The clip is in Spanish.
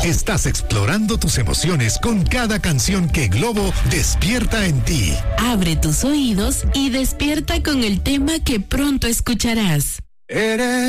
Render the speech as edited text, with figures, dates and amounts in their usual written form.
Estás explorando tus emociones con cada canción que Globo despierta en ti. Abre tus oídos y despierta con el tema que pronto escucharás. Eres